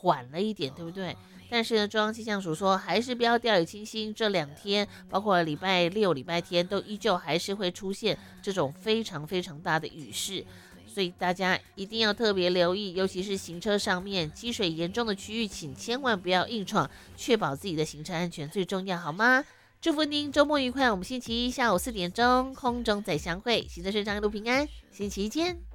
缓了一点，对不对？但是呢，中央气象署说还是不要掉以轻心，这2天包括礼拜六、礼拜天都依旧还是会出现这种非常非常大的雨势。所以大家一定要特别留意，尤其是行车上面积水严重的区域，请千万不要硬闯，确保自己的行车安全最重要，好吗？祝福您周末愉快，我们星期一下午4点钟空中再相会，行车顺畅，一路平安，星期一见。